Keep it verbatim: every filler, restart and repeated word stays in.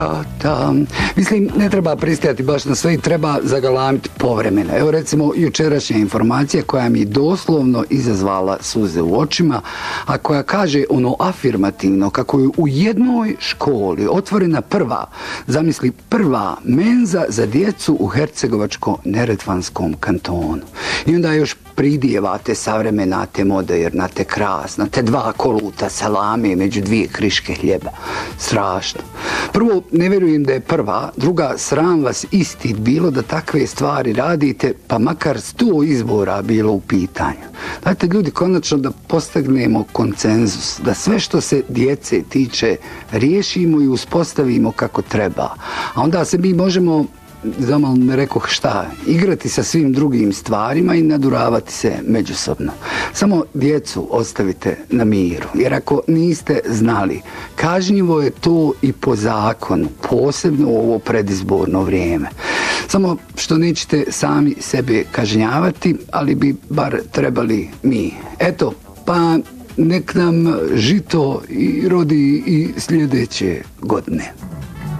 Da, mislim, ne treba pristajati baš na sve i treba zagalamiti povremeno. Evo recimo jučerašnja informacija koja mi doslovno izazvala suze u očima, a koja kaže ono afirmativno kako je u jednoj školi otvorena prva, zamisli, prva menza za djecu u Hercegovačko-Neretvanskom kantonu. I onda još pridijevate savremena, te moderna, te krasna, te dva koluta salame među dvije kriške hljeba. Strašno. Prvo, ne vjerujem da je prva, druga, sram vas isti bilo da takve stvari radite, pa makar sto izbora bilo u pitanju. Dajte ljudi konačno da postignemo konsenzus, da sve što se djece tiče riješimo i uspostavimo kako treba. A onda se mi možemo, zamal ne rekoh šta, igrati sa svim drugim stvarima i naduravati se međusobno. Samo djecu ostavite na miru, jer ako niste znali, kažnjivo je to i po zakonu, posebno u ovo predizborno vrijeme. Samo što nećete sami sebe kažnjavati, ali bi bar trebali mi. Eto, pa nek nam žito i rodi i sljedeće godine.